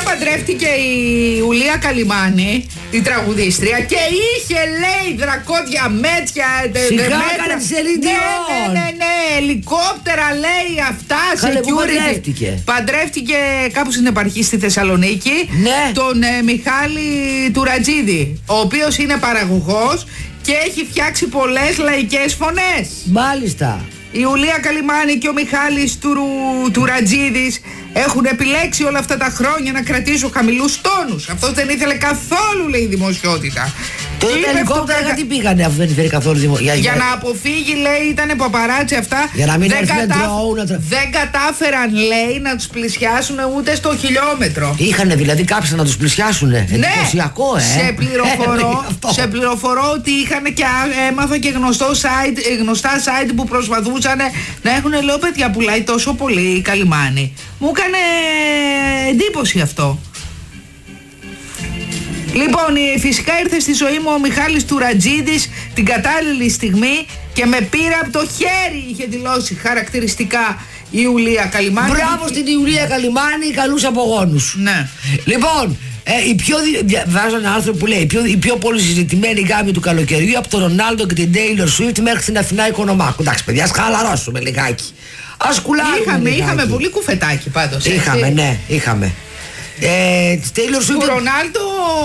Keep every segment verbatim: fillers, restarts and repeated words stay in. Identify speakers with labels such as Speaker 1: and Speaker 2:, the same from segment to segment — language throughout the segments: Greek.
Speaker 1: παντρεύτηκε η Ιουλία Καλιμάνη, η τραγουδίστρια, και είχε, λέει, δρακώδια μέτια.
Speaker 2: Σιγά έκανε τη Σελήν Διόν.
Speaker 1: Ναι, ναι, ναι, ναι, ελικόπτερα, λέει, αυτά, security. Παντρεύτηκε κάπου στην επαρχή στη Θεσσαλονίκη, ναι, τον ε, Μιχάλη Τουρατζίδη, ο οποίος είναι παραγωγός και έχει φτιάξει πολλές λαϊκές φωνές.
Speaker 2: Μάλιστα.
Speaker 1: Η Ιουλία Καλιμάνη και ο Μιχάλης Τουρου, Τουρατζίδης έχουν επιλέξει όλα αυτά τα χρόνια να κρατήσουν χαμηλούς τόνους. Αυτός δεν ήθελε καθόλου, λέει, δημοσιότητα.
Speaker 2: Το ελικόπτερα γιατί πήγανε αφού δεν ήθελε καθόλου δημοσιότητα?
Speaker 1: Για, για να αποφύγει, λέει, ήταν παπαράτσι αυτά.
Speaker 2: Για να μην
Speaker 1: δεν,
Speaker 2: κατα...
Speaker 1: κατάφ...
Speaker 2: τρο...
Speaker 1: δεν κατάφεραν, λέει, να τους πλησιάσουν ούτε στο χιλιόμετρο.
Speaker 2: Είχανε δηλαδή κάποιοι να τους πλησιάσουνε.
Speaker 1: Ναι.
Speaker 2: Εντυπωσιακό, ε.
Speaker 1: Σε πληροφορώ, σε πληροφορώ ότι είχαν και έμαθα και γνωστό site, γνωστά site που προσπαθούσαν να έχουν, λέω, παιδιά, πουλάει τόσο πολύ η Καλιμάνη. Μου έκανε εντύπωση αυτό. Λοιπόν, φυσικά ήρθε στη ζωή μου ο Μιχάλης Τουρατζίδης την κατάλληλη στιγμή και με πήρε από το χέρι, είχε δηλώσει χαρακτηριστικά η Ιουλία Καλιμάνη.
Speaker 2: Μπράβο στην Ιουλία Καλιμάνη, καλούς απογόνους.
Speaker 1: Ναι.
Speaker 2: Λοιπόν, ε, η πιο, βάζω ένα άρθρο που λέει η πιο, η πιο πολύ συζητημένη γάμη του καλοκαιριού από τον Ρονάλντο και την Taylor Swift μέχρι την Αθηνά Οικονομάκου. Εντάξει, παιδιά, ας χαλαρώσουμε λιγάκι. Ας κουλάρουμε
Speaker 1: είχαμε,
Speaker 2: λιγάκι.
Speaker 1: Είχαμε πολύ κουφετάκι πάντως.
Speaker 2: Είχαμε, έτσι. Ναι, είχαμε. Ε, Taylor Swift.
Speaker 1: Ο Ρονάλντο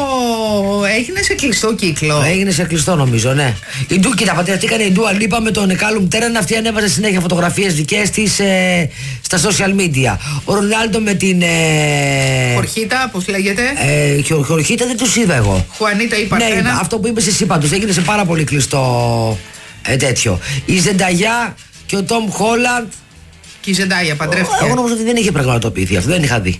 Speaker 1: έγινε σε κλειστό κύκλο.
Speaker 2: Έγινε σε κλειστό, νομίζω, ναι. Η Ντου, κοίτα, πατρευτήκανε η Ντούα Λίπα με τον Εκάλουμ Τέραν. Αυτή ανέβαζε συνέχεια φωτογραφίες δικές της ε, στα social media. Ο Ρονάλντο με την. Ε,
Speaker 1: Χορχίτα, πώς λέγεται.
Speaker 2: Ε, χο, Χορχίτα δεν τους είδα εγώ.
Speaker 1: Χουανίτα ή Παρθένα.
Speaker 2: Ναι, αυτό που είπες εσύ πάντως. Έγινε σε πάρα πολύ κλειστό ε, τέτοιο. Η Ζενταγιά και ο Τόμ Χόλαντ.
Speaker 1: Και η Ζεντάγια παντρεύτηκε.
Speaker 2: Εγώ νομίζω ότι δεν είχε πραγματοποιηθεί αυτό, δεν είχα δει.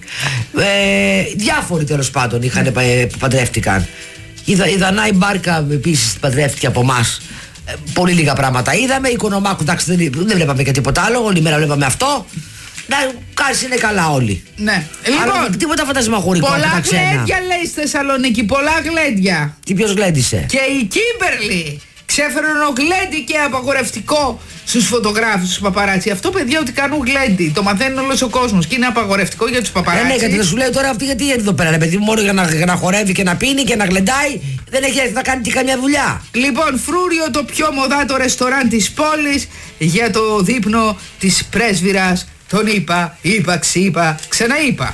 Speaker 2: Ε, διάφοροι τέλος πάντων είχαν, ε, παντρεύτηκαν. Η, η Δανάη Μπάρκα επίσης παντρεύτηκε από εμάς. Ε, πολύ λίγα πράγματα είδαμε. Η Οικονομάκου, εντάξει, δεν, δεν βλέπαμε και τίποτα άλλο. Όλη μέρα βλέπαμε αυτό. Να κάτσε, είναι καλά όλοι.
Speaker 1: Ναι. Λοιπόν,
Speaker 2: άρα, τίποτα φαντασμαγορικό.
Speaker 1: Πολλά γλέντια, λέει, στη Θεσσαλονίκη. Πολλά γλέντια.
Speaker 2: Τι, ποιος γλέντισε?
Speaker 1: Και η Κίμπερλι ξέφερε γλέντι και απαγορευτικό στους φωτογράφους, στους παπαράτσι. Αυτό, παιδιά, ότι κάνουν γλέντι. Το μαθαίνει όλος ο κόσμος και είναι απαγορευτικό για τους παπαράτσι.
Speaker 2: Ε, ναι, γιατί δεν σου λέει τώρα αυτή, γιατί είναι εδώ πέρα, ρε παιδί, μόνο για να, για να χορεύει και να πίνει και να γλεντάει, δεν έχει έρθει να κάνει και καμιά δουλειά.
Speaker 1: Λοιπόν, Φρούριο, το πιο μοδάτο ρεστοράν της πόλης, για το δείπνο της πρέσβυρας. Τον είπα, είπα, ξύπα, ξαναείπα.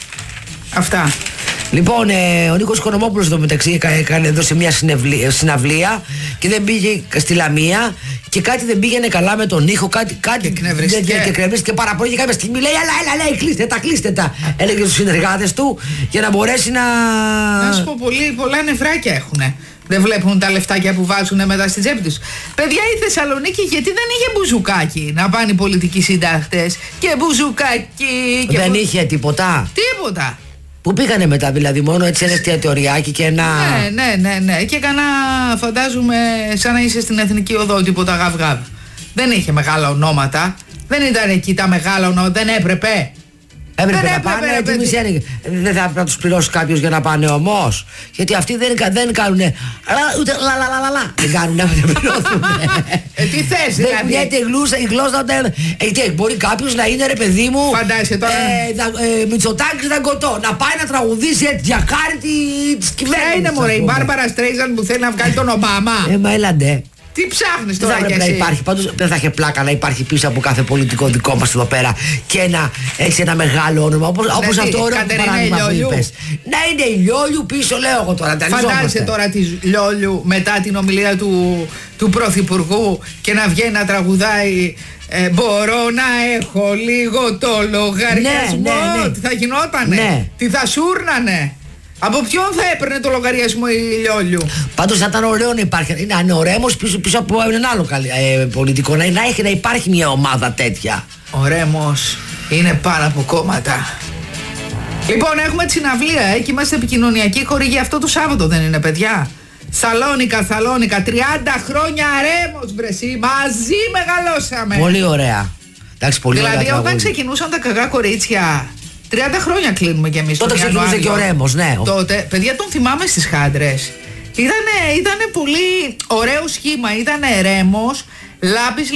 Speaker 1: Αυτά.
Speaker 2: Λοιπόν, ε, ο Νίκος Οικονομόπουλος εδώ μεταξύ έκανε εδώ σε μια συνευλία, συναυλία και δεν πήγε στη Λαμία και κάτι δεν πήγαινε καλά με τον ήχο, κάτι, κάτι
Speaker 1: και εκνευρίστηκε.
Speaker 2: Και εκνευρίστηκε πάρα πολύ και κάποια στιγμή λέει έλα, έλα, έλα, κλείστε τα, κλείστε τα, έλεγε στους συνεργάτες του για να μπορέσει να...
Speaker 1: Να σου πω, πολύ, πολλά νευράκια έχουνε. Δεν βλέπουν τα λεφτάκια που βάζουν μετά στην τσέπη τους. Παιδιά, η Θεσσαλονίκη γιατί δεν είχε μπουζουκάκι να πάνε οι πολιτικοί συντάχτες και μπουζουκάκι και
Speaker 2: δεν
Speaker 1: μπου...
Speaker 2: είχε τίποτα.
Speaker 1: Τίποτα.
Speaker 2: Πού πήγανε μετά, δηλαδή, μόνο έτσι ένα εστιατοριάκι και ένα.
Speaker 1: Ναι, ναι, ναι, ναι. Και κανένα, φαντάζομαι, σαν να είσαι στην Εθνική Οδό, τίποτα γαβγαβ. Δεν είχε μεγάλα ονόματα. Δεν ήταν εκεί τα μεγάλα ονόματα, δεν έπρεπε.
Speaker 2: Έπρεπε
Speaker 1: δεν
Speaker 2: να
Speaker 1: έπρεπε,
Speaker 2: πάνε,
Speaker 1: ρε,
Speaker 2: τι έλεγε. Δεν θα πρέπει να τους πληρώσει κάποιος για να πάνε όμως. Γιατί αυτοί δεν, δεν κάνουνε. Ούτε λα λα λα λα. Δεν κάνουνε, δεν πληρώσουν.
Speaker 1: Ε, τι θες, δηλαδή.
Speaker 2: Δεν βγαίνει η γλώσσα, η γλώσσα. Ε, μπορεί κάποιος να είναι, ρε παιδί μου.
Speaker 1: Φαντάζεσαι τώρα.
Speaker 2: Ε, Μητσοτάκης Δαγκωτό. Να πάει να τραγουδήσει έτσι για χάρη της κυβέρνησης.
Speaker 1: Ποια είναι, μωρέ, η Μπάρμπαρα Στρέιζαν που θέλει να βγάλει τον Ομπάμα.
Speaker 2: Ε, μα έλαντε.
Speaker 1: Τι ψάχνεις τώρα
Speaker 2: δεν
Speaker 1: κι
Speaker 2: θα
Speaker 1: εσύ.
Speaker 2: Να υπάρχει, πάντως δεν θα είχε πλάκα να υπάρχει πίσω από κάθε πολιτικό δικό μας εδώ πέρα και ένα, έτσι ένα μεγάλο όνομα όπως, ναι, όπως αυτό ωραίο παράδειγμα που είπες. Να είναι η Λιόλιου πίσω, λέω εγώ τώρα.
Speaker 1: Φαντάζεσαι τώρα τη Λιόλιου μετά την ομιλία του, του Πρωθυπουργού και να βγαίνει να τραγουδάει ε, μπορώ να έχω λίγο το λογαριασμό. Ναι, ναι, ναι. Τι θα γινότανε, ναι. Τι θα σούρνανε. Από ποιον θα έπαιρνε το λογαριασμό η Λιόλιου.
Speaker 2: Πάντως θα ήταν ωραίο να υπάρχει. Να είναι ο Ρέμος πίσω, πίσω από έναν άλλο ε, πολιτικό. Να, να, έχει, να υπάρχει μια ομάδα τέτοια.
Speaker 1: Ο Ρέμος είναι πάνω από κόμματα. Λοιπόν, έχουμε τη συναυλία ε, και είμαστε επικοινωνιακοί χορηγοί. Αυτό το Σάββατο δεν είναι, παιδιά. Σαλόνικα, Σαλόνικα. τριάντα χρόνια Ρέμος, βρεσί. Μαζί μεγαλώσαμε.
Speaker 2: Πολύ ωραία. Εντάξει, πολύ
Speaker 1: δηλαδή,
Speaker 2: ωραία.
Speaker 1: Δηλαδή, όταν ξεκινούσαν τα κακά κορίτσια. τριάντα χρόνια κλείνουμε κι εμείς.
Speaker 2: Τότε ξεκινούσε και ο Ρέμος, ναι.
Speaker 1: Τότε, παιδιά, τον θυμάμαι στις Χάντρες. Ήτανε, ήτανε πολύ ωραίο σχήμα. Ήτανε Ρέμος, Λάμπης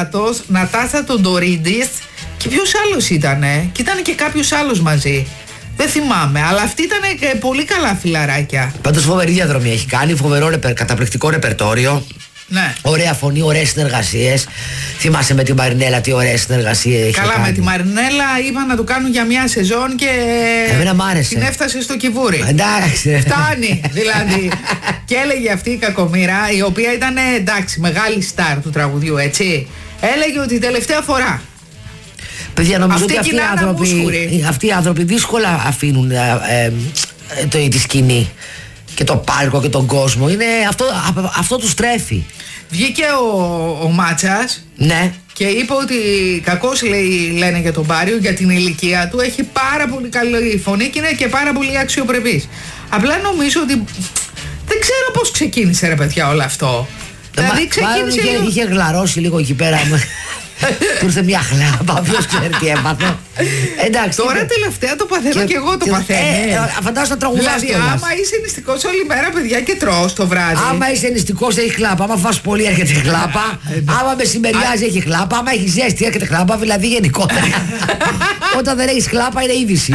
Speaker 1: Λιβιεράτος, Νατάσα Τοντορίδης και ποιος άλλος ήτανε. Και ήταν και κάποιος άλλος μαζί. Δεν θυμάμαι, αλλά αυτή ήταν και πολύ καλά φιλαράκια.
Speaker 2: Πάντως φοβερή διαδρομή έχει κάνει, φοβερό ρεπερ, καταπληκτικό ρεπερτόριο.
Speaker 1: Ναι.
Speaker 2: Ωραία φωνή, ωραίες συνεργασίες. Θυμάσαι με τη Μαρινέλα τι ωραίες συνεργασίες έχει.
Speaker 1: Καλά,
Speaker 2: κάνει.
Speaker 1: με τη Μαρινέλα είπαν να του κάνουν για μια σεζόν και.
Speaker 2: Εμένα μ' άρεσε.
Speaker 1: Την έφτασε στο Κιβούρι.
Speaker 2: Εντάξει.
Speaker 1: Φτάνει δηλαδή. Και έλεγε αυτή η κακομοίρα, η οποία ήταν εντάξει, μεγάλη στάρ του τραγουδιού, έτσι. Έλεγε ότι τελευταία φορά.
Speaker 2: Παιδιά, νομίζω
Speaker 1: αυτή
Speaker 2: ότι αυτοί οι, άνθρωποι, αυτοί οι άνθρωποι δύσκολα αφήνουν ε, ε, ε, το, τη σκηνή και το πάρκο και τον κόσμο. Είναι, αυτό, αυτό τους τρέφει.
Speaker 1: Βγήκε ο, ο Μάτσας,
Speaker 2: ναι,
Speaker 1: και είπε ότι κακώς λέει, λένε για τον Πάριο, για την ηλικία του, έχει πάρα πολύ καλή φωνή και είναι και πάρα πολύ αξιοπρεπής. Απλά νομίζω ότι δεν ξέρω πώς ξεκίνησε ρε παιδιά όλο αυτό.
Speaker 2: Ε, δηλαδή ξεκίνησε είχε, λίγο... είχε γλαρώσει λίγο εκεί πέρα. Του ήρθε μια χλάπα, ποιος ξέρει τι έπαθε. Εντάξει.
Speaker 1: Τώρα είπε... τελευταία το παθαίνω και, και εγώ το και, παθαίνω. Ε,
Speaker 2: ε, φαντάζομαι να τραγουδάς
Speaker 1: δηλαδή, άμα είσαι νηστικός όλη μέρα, παιδιά, και τρως το βράδυ.
Speaker 2: Άμα είσαι νηστικός έχει χλάπα. Άμα φας πολύ έρχεται χλάπα. Άμα μεσημεριάζει έχει χλάπα. Άμα έχει ζέστη έρχεται χλάπα. Δηλαδή γενικότερα. Όταν δεν έχεις χλάπα είναι είδηση.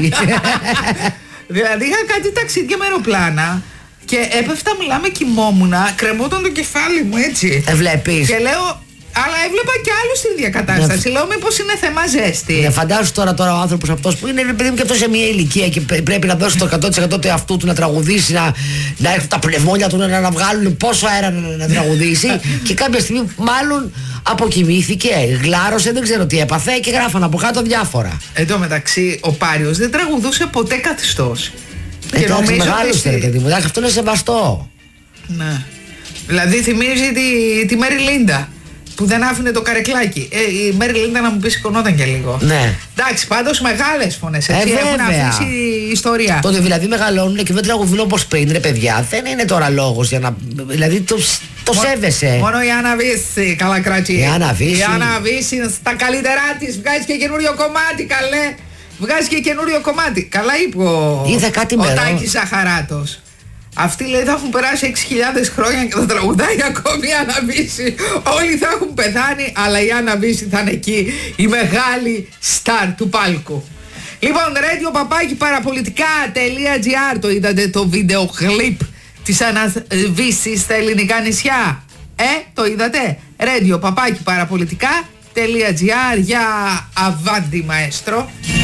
Speaker 1: Δηλαδή είχα κάτι ταξίδια με αεροπλάνα. Και έπεφτα, μιλάμε, κοιμόμουνα, κρεμόταν το κεφάλι μου έτσι.
Speaker 2: Ε, βλέπεις.
Speaker 1: Και λέω, αλλά έβλεπα και άλλου στην ίδια κατάσταση. Ναι. Λέω, μήπως είναι θέμα ζέστη.
Speaker 2: Ναι, φαντάσου τώρα, τώρα ο άνθρωπος αυτός που είναι παιδί μου και αυτό σε μια ηλικία και πρέπει να δώσει το εκατό τοις εκατό του εαυτού του να τραγουδήσει, να, να έρθουν τα πνευμόνια του να, να βγάλουν πόσο αέρα να, να τραγουδήσει. Και κάποια στιγμή μάλλον αποκοιμήθηκε, γλάρωσε, δεν ξέρω τι έπαθε και γράφαν από κάτω διάφορα. Εν
Speaker 1: τω μεταξύ, ο Πάριος δεν τραγουδούσε ποτέ καθιστός.
Speaker 2: Ε, και νομίζω ότι... παιδί μου, αυτό είναι σεβαστό.
Speaker 1: Ναι. Δηλαδή θυμίζει τη, τη Μέρι Λίντα που δεν άφηνε το καρεκλάκι. Ε, η Μέρι Λίντα, να μου πει, σηκωνόταν και λίγο.
Speaker 2: Ναι.
Speaker 1: Εντάξει, πάντως μεγάλες φωνές, έτσι,
Speaker 2: ε,
Speaker 1: έχουν αφήσει ιστορία.
Speaker 2: Τότε δηλαδή μεγαλώνουν και δεν τραγουδούν όπως πριν, ρε παιδιά. Δεν είναι τώρα λόγος για να. Δηλαδή το, το Μο, σέβεσαι.
Speaker 1: Μόνο η Άννα Βύση, καλά κράτη.
Speaker 2: Η Άννα Βύση.
Speaker 1: Η Άννα Βύση στα καλύτερά της βγάζει και καινούριο κομμάτι, καλέ. Βγάζει και καινούριο κομμάτι. Καλά είπε ο, ο Τάκης Ζαχαράτος. Αυτοί λέει θα έχουν περάσει έξι χιλιάδες χρόνια και θα τραγουδάει ακόμη η Άννα Βύση. Όλοι θα έχουν πεθάνει, αλλά η Άννα Βύση θα είναι εκεί, η μεγάλη στάρ του πάλκου. Λοιπόν, radio παπάκι παραπολιτικά.gr, το είδατε το βίντεο κλιπ της Άννας Βύσης στα ελληνικά νησιά? Ε, το είδατε? radio παπάκι παραπολιτικά.gr για αβάντι μαέστρο.